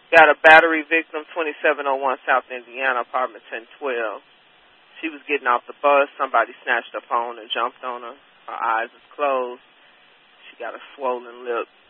Got a battery victim, 2701 South Indiana, apartment 1012. She was getting off the bus. Somebody snatched her phone and jumped on her. Her eyes was closed. She got a swollen lip.